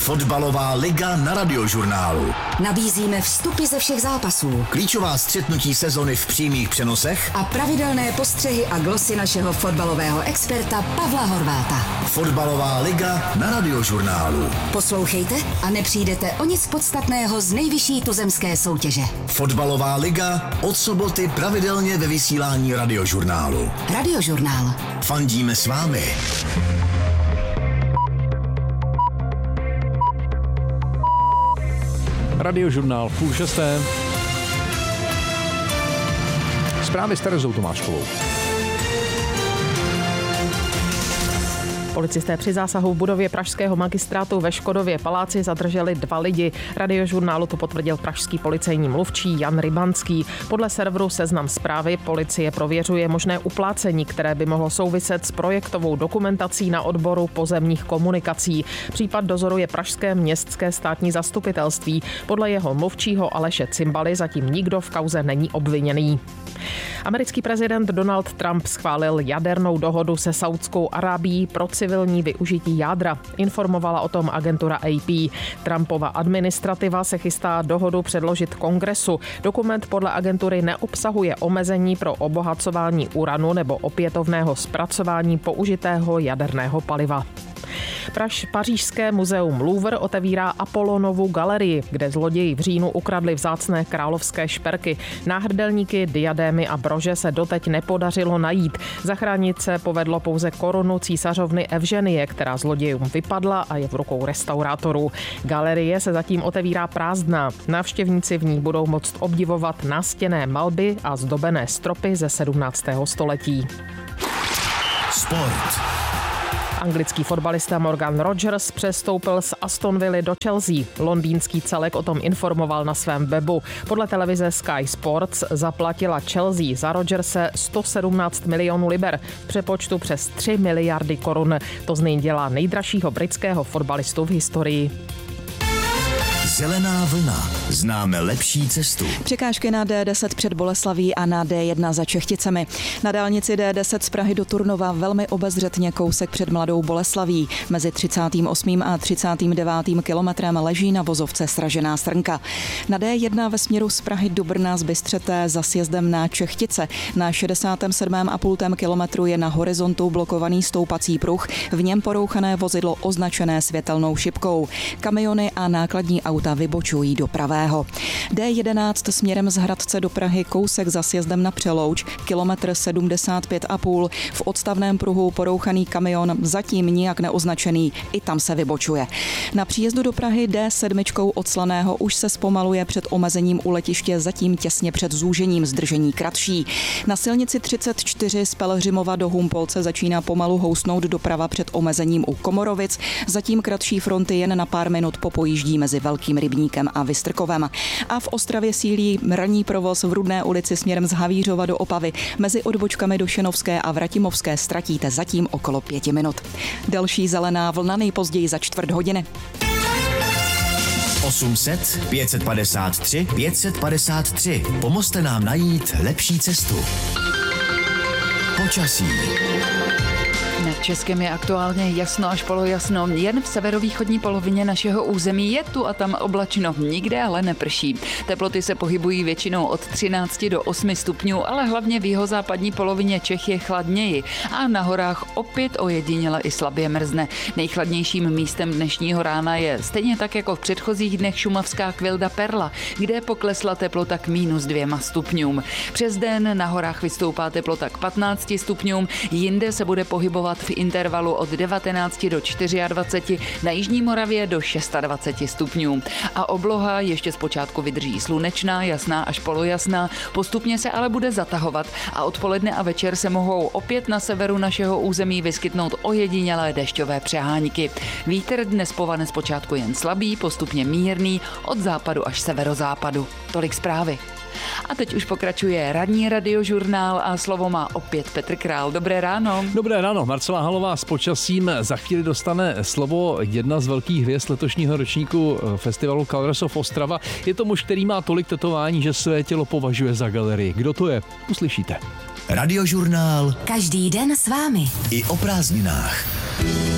Fotbalová liga na Radiožurnálu. Nabízíme vstupy ze všech zápasů, Klíčová střetnutí sezony v přímých přenosech a pravidelné postřehy a glosy našeho fotbalového experta Pavla Horváta. Fotbalová liga na Radiožurnálu. Poslouchejte a nepřijdete o nic podstatného z nejvyšší tuzemské soutěže. Fotbalová liga od soboty pravidelně ve vysílání Radiožurnálu. Radiožurnál. Fandíme s vámi. Radiožurnál 5:30. Zprávy s Terezou Tomáškovou. Policisté při zásahu v budově pražského magistrátu ve Škodově paláci zadrželi 2 lidi. Radiožurnálu to potvrdil pražský policejní mluvčí Jan Rybanský. Podle serveru Seznam Zprávy policie prověřuje možné uplácení, které by mohlo souviset s projektovou dokumentací na odboru pozemních komunikací. Případ dozoruje pražské městské státní zastupitelství. Podle jeho mluvčího Aleše Cimbaly zatím nikdo v kauze není obviněný. Americký prezident Donald Trump schválil jadernou dohodu se Saudskou Arábií pro civilní využití jádra. Informovala o tom agentura AP. Trumpova administrativa se chystá dohodu předložit Kongresu. Dokument podle agentury neobsahuje omezení pro obohacování uranu nebo opětovného zpracování použitého jaderného paliva. Pařížské muzeum Louvre otevírá Apollonovu galerii, kde zloději v říjnu ukradli vzácné královské šperky. Náhrdelníky, diadémy a brože se doteď nepodařilo najít. Zachránit se povedlo pouze korunu císařovny Evženie, která zlodějům vypadla a je v rukou restaurátorů. Galerie se zatím otevírá prázdná. Návštěvníci v ní budou moct obdivovat nástěnné malby a zdobené stropy ze 17. století. Sport. Anglický fotbalista Morgan Rogers přestoupil z Aston Villy do Chelsea. Londýnský celek o tom informoval na svém webu. Podle televize Sky Sports zaplatila Chelsea za Rogerse 117 milionů liber, v přepočtu přes 3 miliardy korun. To z něj dělá nejdražšího britského fotbalistu v historii. Zelená vlna. Známe lepší cestu. Překážky na D10 před Boleslaví a na D1 za Čechticemi. Na dálnici D10 z Prahy do Turnova velmi obezřetně kousek před Mladou Boleslaví. Mezi 38. a 39. kilometrem leží na vozovce sražená srnka. Na D1 ve směru z Prahy do Brna z Bystřete za sjezdem na Čechtice. Na 67,5 kilometru je na horizontu blokovaný stoupací pruh, v něm porouchané vozidlo označené světelnou šipkou. Kamiony a nákladní auta vybočují do pravého. D11 směrem z Hradce do Prahy kousek za sjezdem na Přelouč, kilometr 75,5. V odstavném pruhu porouchaný kamion, zatím nijak neoznačený, i tam se vybočuje. Na příjezdu do Prahy D7 od Slaného už se zpomaluje před omezením u letiště, zatím těsně před zúžením, zdržení kratší. Na silnici 34 z Pelhřimova do Humpolce začíná pomalu housnout doprava před omezením u Komorovic, zatím kratší fronty jen na pár minut po pojíždí mezi Velkým Rybníkem a Vystrkovem. A v Ostravě sílí ranní provoz v Rudné ulici směrem z Havířova do Opavy. Mezi odbočkami do Šenovské a Vratimovské ztratíte zatím okolo 5 minut. Další zelená vlna nejpozději za 1/4 hodiny. 800 553 553. Pomozte nám najít lepší cestu. Počasí. Nad Českem je aktuálně jasno až polojasno. Jen v severovýchodní polovině našeho území je tu a tam oblačno. Nikde ale neprší. Teploty se pohybují většinou od 13 do 8 stupňů, ale hlavně v jihozápadní polovině Čech je chladněji. A na horách opět ojediněle i slabě mrzne. Nejchladnějším místem dnešního rána je stejně tak jako v předchozích dnech šumavská Kvilda Perla, kde poklesla teplota k -2 stupňům. Přes den na horách vystoupá teplota k 15 stupňům, jinde se bude pohybovat v intervalu od 19 do 24, na Jižní Moravě do 26 stupňů. A obloha ještě zpočátku vydrží slunečná, jasná až polojasná, postupně se ale bude zatahovat a odpoledne a večer se mohou opět na severu našeho území vyskytnout ojedinělé dešťové přehánky. Vítr dnes povane zpočátku jen slabý, postupně mírný, od západu až severozápadu. Tolik zprávy. A teď už pokračuje ranní Radiožurnál a slovo má opět Petr Král. Dobré ráno. Dobré ráno, Marcela Halová s počasím. Za chvíli dostane slovo jedna z velkých hvězd letošního ročníku festivalu Colors of Ostrava. Je to muž, který má tolik tetování, že své tělo považuje za galerii. Kdo to je? Uslyšíte. Radiožurnál. Každý den s vámi. I o prázdninách.